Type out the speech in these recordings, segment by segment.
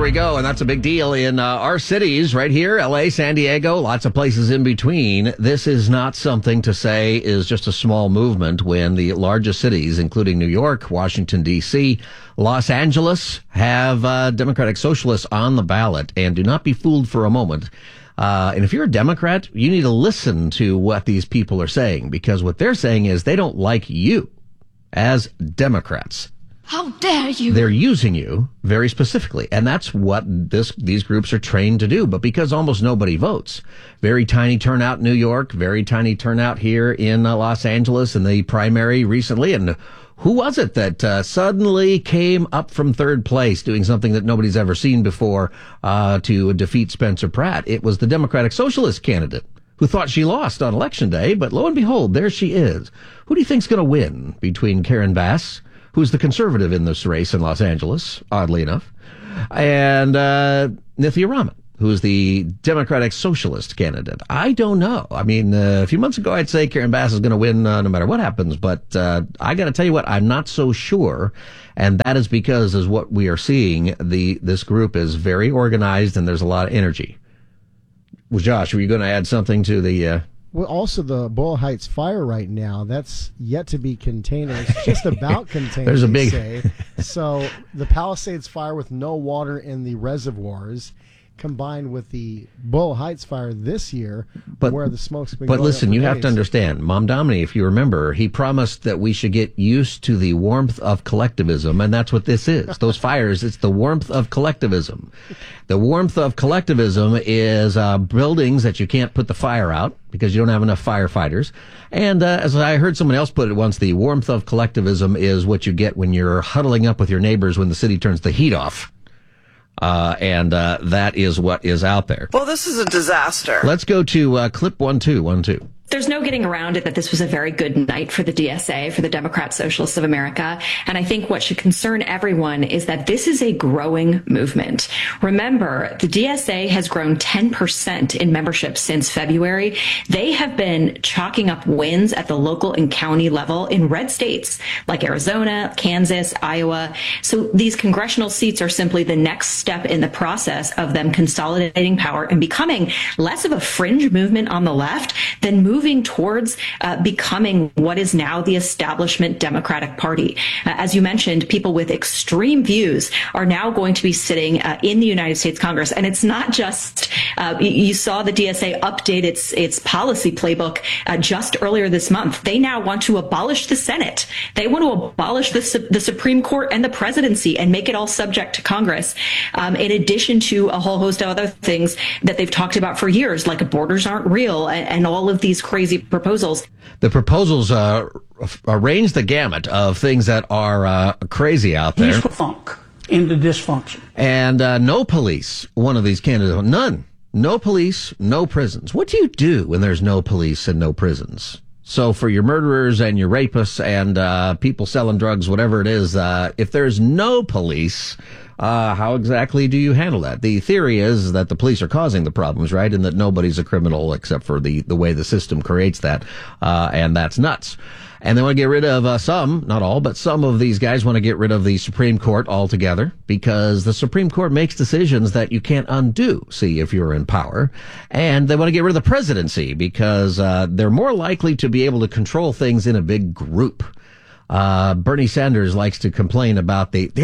we go. And that's a big deal in our cities right here, L.A., San Diego, lots of places in between. This is not something to say is just a small movement when the largest cities, including New York, Washington, D.C., Los Angeles, have Democratic Socialists on the ballot. And do not be fooled for a moment. And if you're a Democrat, you need to listen to what these people are saying, because what they're saying is they don't like you as Democrats. How dare you? They're using you very specifically, and that's what these groups are trained to do. But because almost nobody votes, very tiny turnout in New York, very tiny turnout here in Los Angeles in the primary recently. And who was it that suddenly came up from third place doing something that nobody's ever seen before to defeat Spencer Pratt? It was the Democratic Socialist candidate who thought she lost on Election Day, but lo and behold, there she is. Who do you think's going to win between Karen Bass, who's the conservative in this race in Los Angeles, oddly enough, and Nithya Raman, who's the Democratic Socialist candidate? I don't know. I mean, a few months ago, I'd say Karen Bass is going to win no matter what happens, but I got to tell you what, I'm not so sure, and that is because, as what we are seeing, this group is very organized and there's a lot of energy. Well, Josh, were you going to add something to the... Well, also the Boyle Heights fire right now, that's yet to be contained. It's just about contained, There's a they big... say. So the Palisades fire with no water in the reservoirs, combined with the Boyle Heights fire this year, where the smoke's been going up listen, for you days. have to understand, Mamdani, if you remember, he promised that we should get used to the warmth of collectivism, and that's what this is. Those fires, it's the warmth of collectivism. The warmth of collectivism is buildings that you can't put the fire out because you don't have enough firefighters. And as I heard someone else put it once, the warmth of collectivism is what you get when you're huddling up with your neighbors when the city turns the heat off. And that is what is out there. Well, this is a disaster. Let's go to clip 1212. There's no getting around it that this was a very good night for the DSA, for the Democrat Socialists of America. And I think what should concern everyone is that this is a growing movement. Remember, the DSA has grown 10% in membership since February. They have been chalking up wins at the local and county level in red states like Arizona, Kansas, Iowa. So these congressional seats are simply the next step in the process of them consolidating power and becoming less of a fringe movement on the left than moving towards becoming what is now the establishment Democratic Party. As you mentioned, people with extreme views are now going to be sitting in the United States Congress. And it's not just, you saw the DSA update its policy playbook just earlier this month. They now want to abolish the Senate. They want to abolish the Supreme Court and the presidency and make it all subject to Congress, in addition to a whole host of other things that they've talked about for years, like borders aren't real and all of these crazy proposals. The proposals range the gamut of things that are crazy out there. He's funk into dysfunction. And no police, one of these candidates, none. No police, no prisons. What do you do when there's no police and no prisons? So for your murderers and your rapists and people selling drugs, whatever it is, if there's no police, how exactly do you handle that? The theory is that the police are causing the problems, right? And that nobody's a criminal except for the way the system creates that. And that's nuts. And they want to get rid of some, not all, but some of these guys want to get rid of the Supreme Court altogether because the Supreme Court makes decisions that you can't undo, see, if you're in power. And they want to get rid of the presidency because they're more likely to be able to control things in a big group. Bernie Sanders likes to complain about the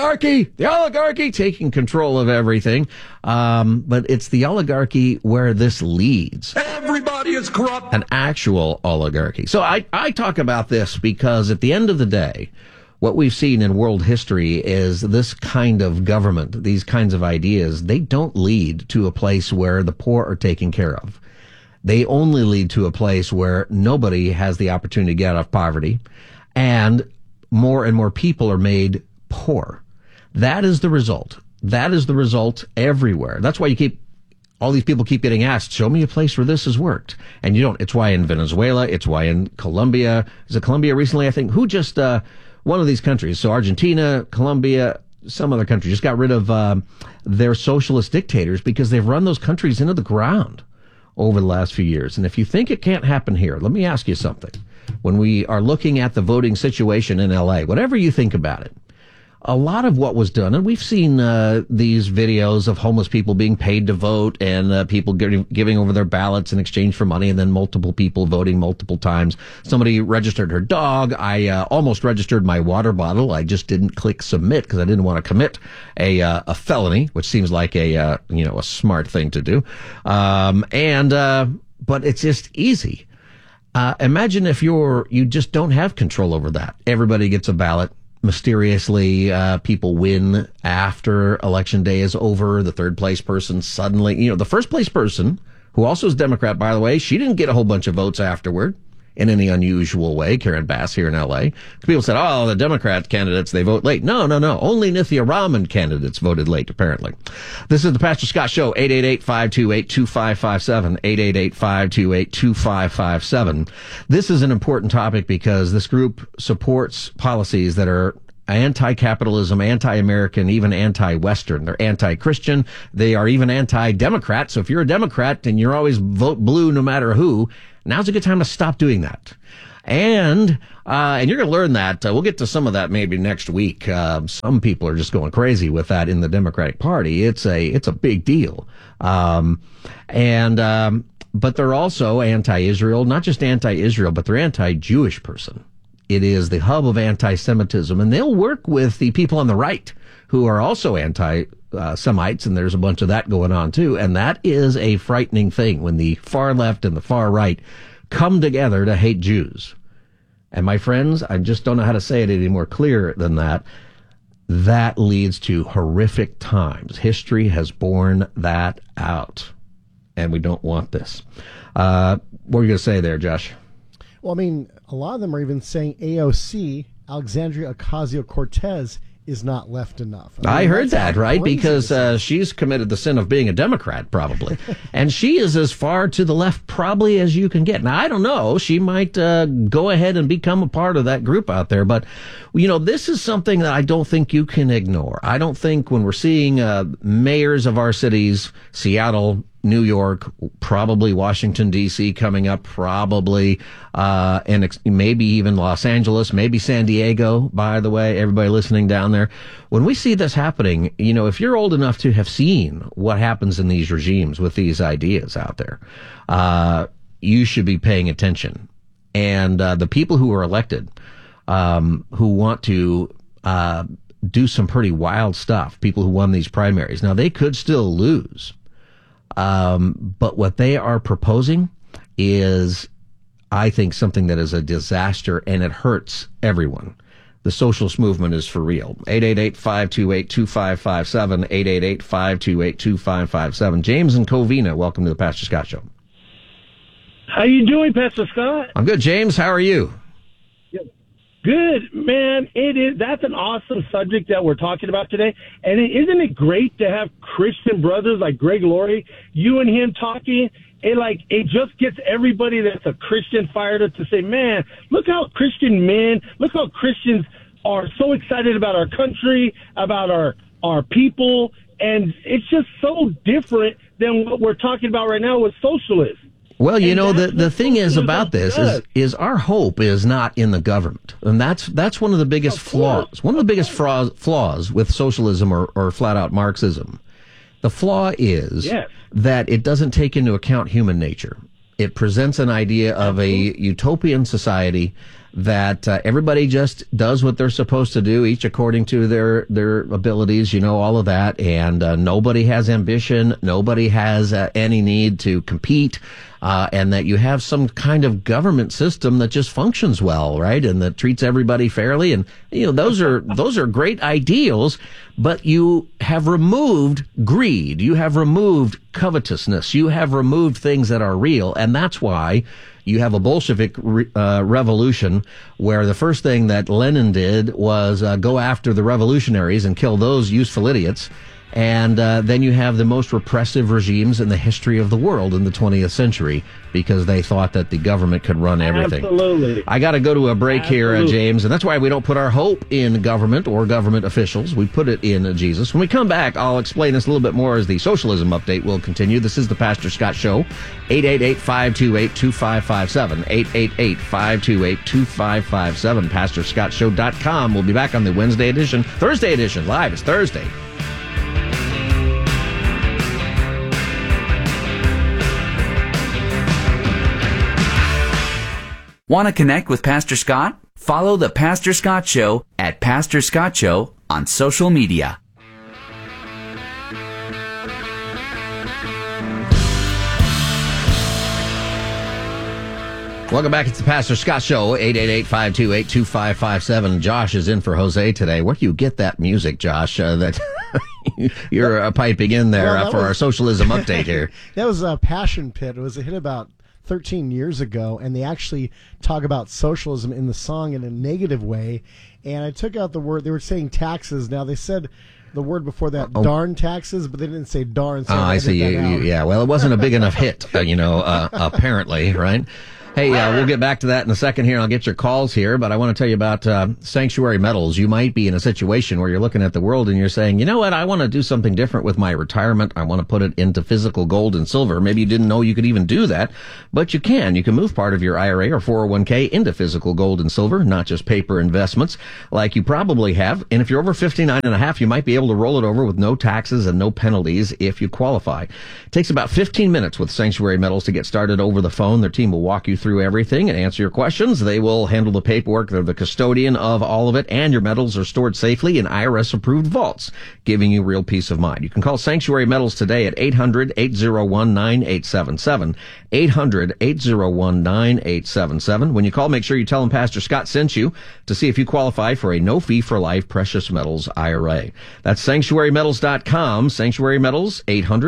oligarchy taking control of everything. But it's the oligarchy where this leads. Everybody is corrupt. An actual oligarchy. So I talk about this because at the end of the day, what we've seen in world history is this kind of government, these kinds of ideas, they don't lead to a place where the poor are taken care of. They only lead to a place where nobody has the opportunity to get out of poverty. And more people are made poor. That is the result. That is the result everywhere. That's why all these people keep getting asked, show me a place where this has worked. And you don't. It's why in Venezuela, it's why in Colombia. Is it Colombia recently, I think? One of these countries. So Argentina, Colombia, some other country just got rid of their socialist dictators because they've run those countries into the ground over the last few years. And if you think it can't happen here, let me ask you something. When we are looking at the voting situation in L.A., whatever you think about it, a lot of what was done, and we've seen these videos of homeless people being paid to vote and people giving over their ballots in exchange for money, and then multiple people voting multiple times. Somebody registered her dog. I almost registered my water bottle. I just didn't click submit because I didn't want to commit a felony, which seems like a smart thing to do. But it's just easy. Imagine if you just don't have control over that. Everybody gets a ballot. Mysteriously, people win after election day is over. The third place person suddenly, the first place person, who also is Democrat, by the way, she didn't get a whole bunch of votes afterward in any unusual way. Karen Bass here in L.A. People said, oh, the Democrat candidates, they vote late. No. Only Nithya Raman candidates voted late, apparently. This is the Pastor Scott Show, 888-528-2557, 888-528-2557. This is an important topic because this group supports policies that are anti-capitalism, anti-American, even anti-Western. They're anti-Christian. They are even anti-Democrat. So if you're a Democrat and you're always vote blue no matter who, now's a good time to stop doing that. And you're going to learn that. We'll get to some of that maybe next week. Some people are just going crazy with that in the Democratic Party. It's a big deal. But they're also anti-Israel, not just anti-Israel, but they're anti-Jewish person. It is the hub of anti-Semitism, and they'll work with the people on the right who are also anti-Semites, and there's a bunch of that going on too. And that is a frightening thing when the far left and the far right come together to hate Jews. And my friends, I just don't know how to say it any more clear than that. That leads to horrific times. History has borne that out, and we don't want this. What were you going to say there, Josh? Well, I mean, a lot of them are even saying AOC, Alexandria Ocasio-Cortez, is not left enough. I heard that, right? Because she's committed the sin of being a Democrat, probably. And she is as far to the left probably as you can get. Now, I don't know. She might go ahead and become a part of that group out there. But, this is something that I don't think you can ignore. I don't think when we're seeing mayors of our cities, Seattle, New York, probably Washington, D.C. coming up, probably, and maybe even Los Angeles, maybe San Diego, by the way, everybody listening down there. When we see this happening, if you're old enough to have seen what happens in these regimes with these ideas out there, you should be paying attention. And the people who are elected, who want to do some pretty wild stuff, people who won these primaries, now they could still lose. But what they are proposing is, I think, something that is a disaster, and it hurts everyone. The socialist movement is for real. 888-528-2557, 888-528-2557. James and Covina, welcome to the Pastor Scott Show. How you doing, Pastor Scott? I'm good, James. How are you? Good, man. That's an awesome subject that we're talking about today. And isn't it great to have Christian brothers like Greg Laurie, you and him talking? It just gets everybody that's a Christian fired up to say, man, look how Christian men, look how Christians are so excited about our country, about our people. And it's just so different than what we're talking about right now with socialists. Well, the thing is about this is our hope is not in the government. And that's one of the biggest flaws. One of the biggest flaws with socialism or flat out Marxism. The flaw is that it doesn't take into account human nature. It presents an idea of a utopian society that everybody just does what they're supposed to do, each according to their abilities, all of that. And nobody has ambition. Nobody has any need to compete. And that you have some kind of government system that just functions well, right? And that treats everybody fairly. And, those are great ideals, but you have removed greed. You have removed covetousness. You have removed things that are real. And that's why you have a Bolshevik revolution where the first thing that Lenin did was go after the revolutionaries and kill those useful idiots. And then you have the most repressive regimes in the history of the world in the 20th century because they thought that the government could run everything. Absolutely. I got to go to a break here, James, and that's why we don't put our hope in government or government officials. We put it in Jesus. When we come back, I'll explain this a little bit more as the socialism update will continue. This is the Pastor Scott Show, 888-528-2557, 888-528-2557, PastorScottShow.com. We'll be back on the Thursday edition, live. It's Thursday. Want to connect with Pastor Scott? Follow the Pastor Scott Show at Pastor Scott Show on social media. Welcome back. It's the Pastor Scott Show, 888-528-2557. Josh is in for Jose today. Where do you get that music, Josh, that you're piping in there for our socialism update here? That was a Passion Pit. It was a hit about 13 years ago, and they actually talk about socialism in the song in a negative way. And I took out the word. They were saying taxes. Now, they said the word before that, darn taxes, but they didn't say darn. So I see. Yeah, well, it wasn't a big enough hit, apparently, right? Hey, we'll get back to that in a second here. I'll get your calls here, but I want to tell you about Sanctuary Metals. You might be in a situation where you're looking at the world and you're saying, you know what, I want to do something different with my retirement. I want to put it into physical gold and silver. Maybe you didn't know you could even do that, but you can. You can move part of your IRA or 401k into physical gold and silver, not just paper investments like you probably have. And if you're over 59 and a half, you might be able to roll it over with no taxes and no penalties if you qualify. It takes about 15 minutes with Sanctuary Metals to get started over the phone. Their team will walk you through everything and answer your questions. They will handle the paperwork. They're the custodian of all of it, and your metals are stored safely in IRS-approved vaults, giving you real peace of mind. You can call Sanctuary Metals today at 800-801-9877, 800-801-9877. When you call, make sure you tell them Pastor Scott sent you to see if you qualify for a no-fee-for-life precious metals IRA. That's sanctuarymetals.com. Sanctuary Metals,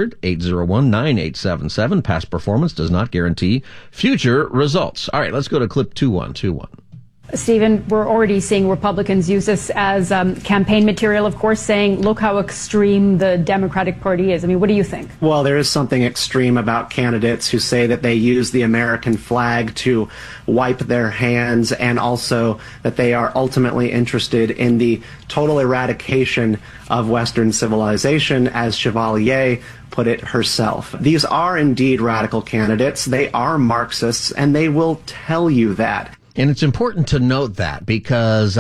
800-801-9877. Past performance does not guarantee future results. All right, let's go to clip 2121. Stephen, we're already seeing Republicans use this as campaign material, of course, saying, look how extreme the Democratic Party is. I mean, what do you think? Well, there is something extreme about candidates who say that they use the American flag to wipe their hands, and also that they are ultimately interested in the total eradication of Western civilization, as Chevalier put it herself. These are indeed radical candidates. They are Marxists, and they will tell you that. And it's important to note that because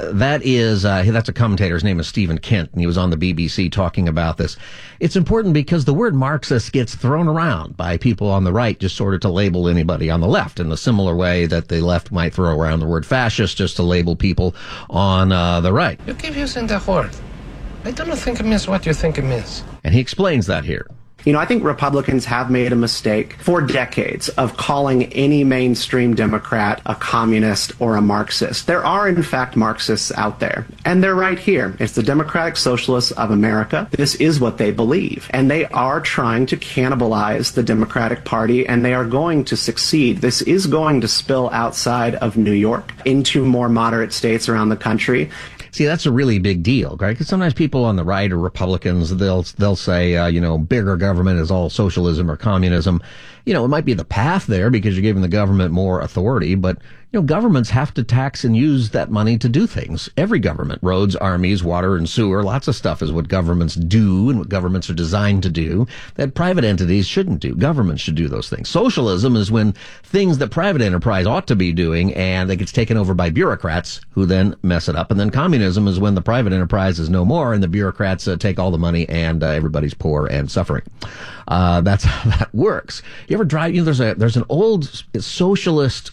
that's a commentator. His name is Stephen Kent, and he was on the BBC talking about this. It's important because the word Marxist gets thrown around by people on the right just sort of to label anybody on the left in a similar way that the left might throw around the word fascist just to label people on the right. You keep using the word. I don't think it means what you think it means. And he explains that here. You know, I think Republicans have made a mistake for decades of calling any mainstream Democrat a communist or a Marxist. There are, in fact, Marxists out there, and they're right here. It's the Democratic Socialists of America. This is what they believe, and they are trying to cannibalize the Democratic Party, and they are going to succeed. This is going to spill outside of New York into more moderate states around the country. See, that's a really big deal, right? Because sometimes people on the right or Republicans, they'll say, bigger government is all socialism or communism. It might be the path there because you're giving the government more authority, but, governments have to tax and use that money to do things. Every government, roads, armies, water and sewer, lots of stuff is what governments do and what governments are designed to do that private entities shouldn't do. Governments should do those things. Socialism is when things that private enterprise ought to be doing and it gets taken over by bureaucrats who then mess it up. And then communism is when the private enterprise is no more and the bureaucrats take all the money and everybody's poor and suffering. That's how that works. You ever drive, there's an old socialist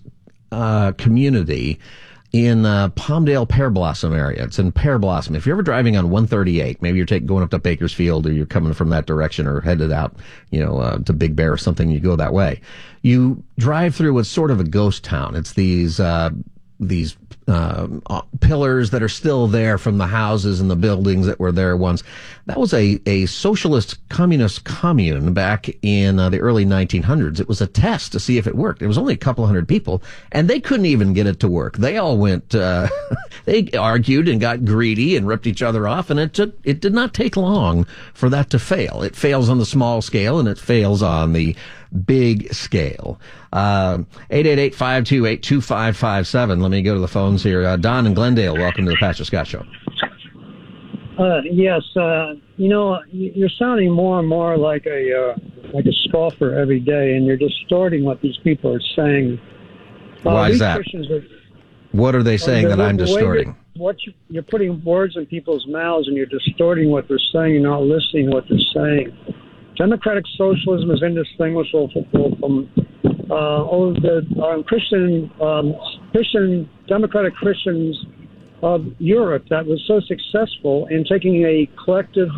community in Palmdale Pear Blossom area. It's in Pear Blossom. If you're ever driving on 138, maybe you're going up to Bakersfield or you're coming from that direction or headed out, to Big Bear or something, you go that way. You drive through what's sort of a ghost town. It's these pillars that are still there from the houses and the buildings that were there once. That was a socialist communist commune back in the early 1900s. It was a test to see if it worked. It was only a couple hundred people, and they couldn't even get it to work. They all went, they argued and got greedy and ripped each other off, and it did not take long for that to fail. It fails on the small scale, and it fails on the big scale. 888-528-2557. Let me go to the phones here. Don in Glendale, welcome to the Pastor Scott Show. Yes, you're sounding more and more like a scoffer every day, and you're distorting what these people are saying. Why is that? What are they saying that I'm distorting? You're putting words in people's mouths, and you're distorting what they're saying. You're not listening to what they're saying. Democratic socialism is indistinguishable from democratic Christians of Europe that was so successful in taking a collective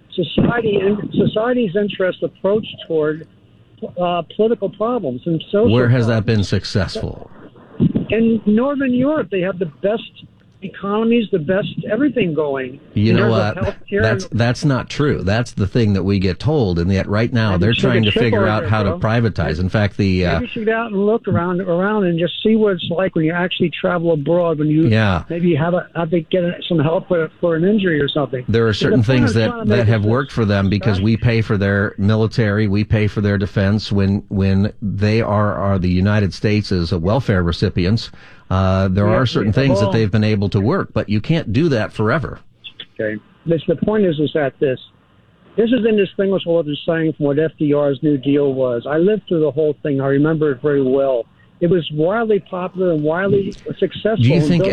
society's interest approach toward political problems and social. Where has that been successful? In Northern Europe, they have the best economies, the best everything going. You know what? That's not true. That's the thing that we get told, and yet right now they're trying to figure out how to privatize. In fact, maybe you should get out and look around and just see what it's like when you actually travel abroad. When you maybe have to get some help for an injury or something. There are certain things that have worked for them because we pay for their military, we pay for their defense. When they are the United States as a welfare recipients. There are certain things that they've been able to work, but you can't do that forever. Okay. The point is that this is indistinguishable what they're saying from what FDR's New Deal was. I lived through the whole thing. I remember it very well. It was wildly popular and wildly successful. Do you think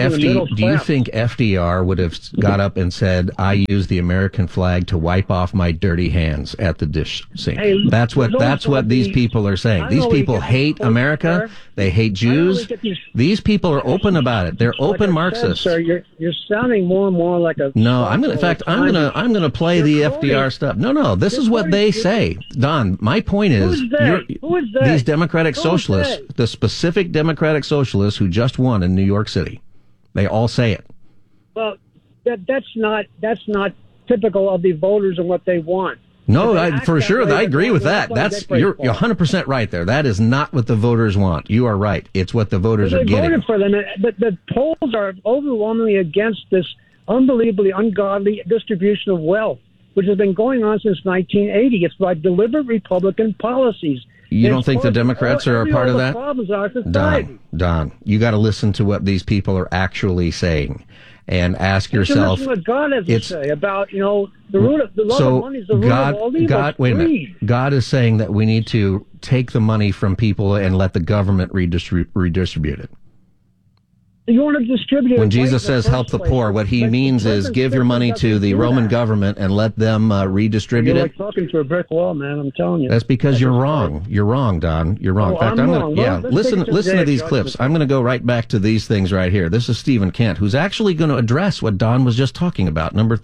FDR would have got up and said, "I use the American flag to wipe off my dirty hands at the dish sink"? Hey, that's what these people are saying. These people hate America. They hate Jews. These people are open about it. They're open Marxists. Sir, you're sounding more and more like a. No, I'm gonna play the FDR stuff. No, this is what they say. Don, my point is, these Democratic socialists, the specific Democratic socialists who just won in New York City, they all say it. Well, that's not typical of the voters and what they want. No, for sure, I agree with that. You're 100% right there. That is not what the voters want. You are right. It's what the voters are getting. They voted for them, but the polls are overwhelmingly against this unbelievably ungodly distribution of wealth, which has been going on since 1980. It's by deliberate Republican policies. You don't think the Democrats are a part of that? Don, you got to listen to what these people are actually saying and ask yourself. Listen to what God has to say about, the root of the love of money is the root of all evil. Wait a minute. God is saying that we need to take the money from people and let the government redistribute it. You want to distribute it. When Jesus says help the poor, what he means is give your money to the Roman government and let them redistribute it. You're like talking to a brick wall, man. I'm telling you. That's because you're wrong. You're wrong, Don. You're wrong. In fact, I'm going to listen to these clips. I'm going to go right back to these things right here. This is Stephen Kent, who's actually going to address what Don was just talking about. Number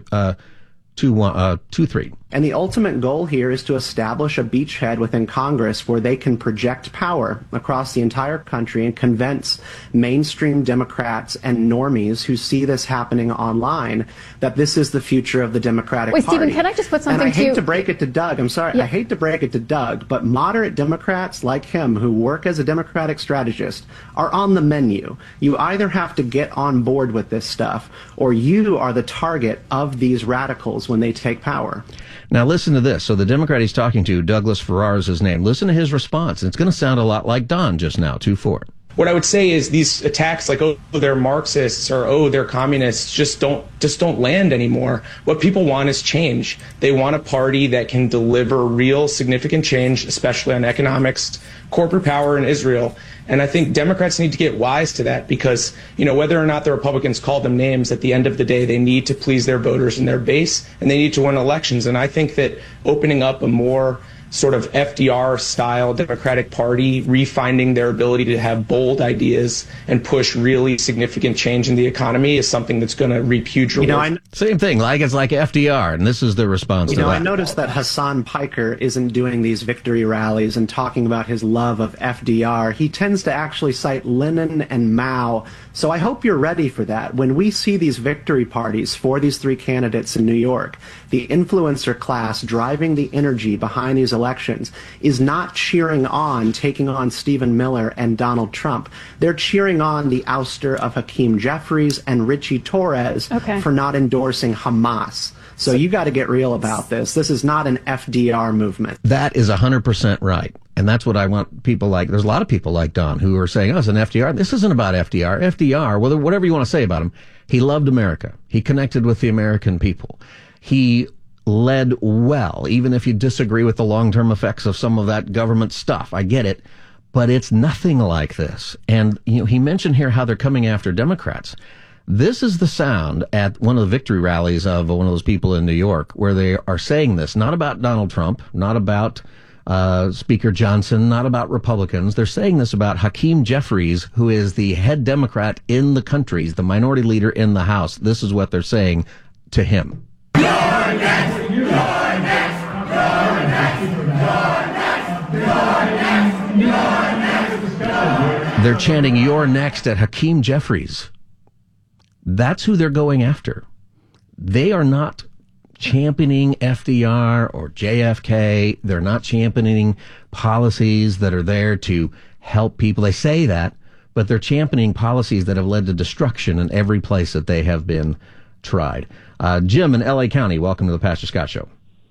23. And the ultimate goal here is to establish a beachhead within Congress where they can project power across the entire country and convince mainstream Democrats and normies who see this happening online that this is the future of the Democratic Party. Wait, Stephen, can I just put something to you? And I hate to break it to Doug. I'm sorry. Yeah. I hate to break it to Doug, but moderate Democrats like him who work as a Democratic strategist are on the menu. You either have to get on board with this stuff or you are the target of these radicals when they take power. Now listen to this. So the Democrat he's talking to, Douglas Farrar is his name. Listen to his response. It's going to sound a lot like Don just now, 2-4. What I would say is these attacks like, oh, they're Marxists or, oh, they're communists just don't land anymore. What people want is change. They want a party that can deliver real significant change, especially on economics, corporate power in Israel. And I think Democrats need to get wise to that because, whether or not the Republicans call them names, at the end of the day, they need to please their voters and their base, and they need to win elections. And I think that opening up a more sort of FDR-style Democratic Party refinding their ability to have bold ideas and push really significant change in the economy is something that's going to reap huge rewards. Same thing, like it's like FDR, and this is the response to that. I noticed that Hassan Piker isn't doing these victory rallies and talking about his love of FDR. He tends to actually cite Lenin and Mao. So I hope you're ready for that. When we see these victory parties for these three candidates in New York, the influencer class driving the energy behind these elections is not cheering on taking on Stephen Miller and Donald Trump. They're cheering on the ouster of Hakeem Jeffries and Richie Torres for not endorsing Hamas. So you got to get real about this. This is not an FDR movement. That is 100% right. And that's what I want people like. There's a lot of people like Don who are saying, oh, it's an FDR. This isn't about FDR. FDR, whatever you want to say about him, he loved America. He connected with the American people. He led well, even if you disagree with the long-term effects of some of that government stuff. I get it. But it's nothing like this. And he mentioned here how they're coming after Democrats. This is the sound at one of the victory rallies of one of those people in New York where they are saying this, not about Donald Trump, not about Speaker Johnson, not about Republicans. They're saying this about Hakeem Jeffries, who is the head Democrat in the country, the minority leader in the House. This is what they're saying to him. You're next! You're next! You're next! You're next! You're next! They're chanting, "You're next" at Hakeem Jeffries. That's who they're going after. They are not championing FDR or JFK. They're not championing policies that are there to help people. They say that, but they're championing policies that have led to destruction in every place that they have been tried. Jim in L.A. County, welcome to the Pastor Scott Show.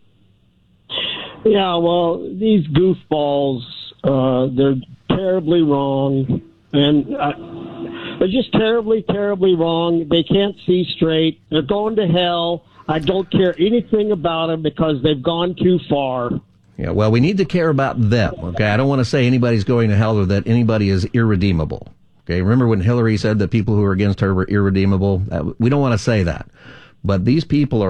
Yeah, well, these goofballs, they're terribly wrong. And they're just terribly, terribly wrong. They can't see straight. They're going to hell. I don't care anything about them because they've gone too far. Yeah, well, we need to care about them, okay? I don't want to say anybody's going to hell or that anybody is irredeemable, okay? Remember when Hillary said that people who are against her were irredeemable? We don't want to say that. But these people are